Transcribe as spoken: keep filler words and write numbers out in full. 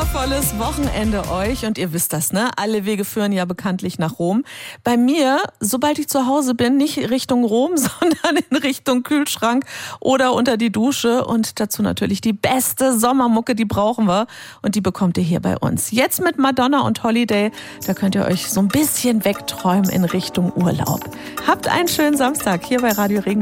wundervolles Wochenende euch. Und ihr wisst das, ne? Alle Wege führen ja bekanntlich nach Rom. Bei mir, sobald ich zu Hause bin, nicht Richtung Rom, sondern in Richtung Kühlschrank oder unter die Dusche. Und dazu natürlich die beste Sommermucke, die brauchen wir. Und die bekommt ihr hier bei uns. Jetzt mit Madonna und Holiday. Da könnt ihr euch so ein bisschen wegträumen in Richtung Urlaub. Habt einen schönen Samstag hier bei Radio Regenbogen.